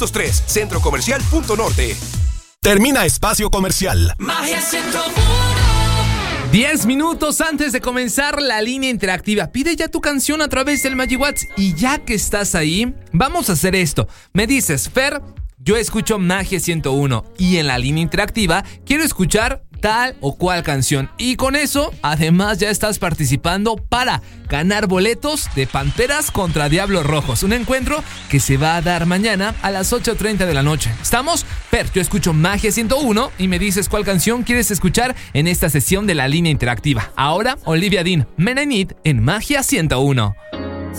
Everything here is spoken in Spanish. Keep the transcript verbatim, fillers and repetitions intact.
tres, Centro Comercial Punto Norte. Termina espacio comercial. Magia ciento uno. diez minutos antes de comenzar la línea interactiva. Pide ya tu canción a través del MagiWhat's. Y ya que estás ahí, vamos a hacer esto. Me dices, Fer, yo escucho Magia ciento uno y en la línea interactiva quiero escuchar tal o cual canción. Y con eso, además ya estás participando para ganar boletos de Panteras contra Diablos Rojos. Un encuentro que se va a dar mañana a las ocho treinta de la noche. ¿Estamos? Fer, yo escucho Magia ciento uno y me dices cuál canción quieres escuchar en esta sesión de la línea interactiva. Ahora, Olivia Dean, Men I Need en Magia ciento uno.